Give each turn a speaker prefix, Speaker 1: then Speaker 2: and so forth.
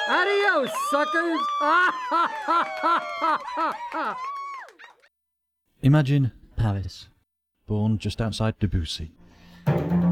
Speaker 1: Adios, suckers!
Speaker 2: Imagine Paris, born just outside Debussy.